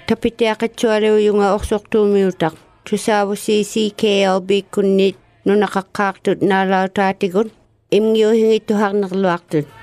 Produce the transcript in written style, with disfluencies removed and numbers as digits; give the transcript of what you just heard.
Tapitiaqatsualeu yunga orsortuumiutaq tusaavusi CKLB kunnit nunaqaqqaartut naalautaatigut imngiuhingittuharnerluartut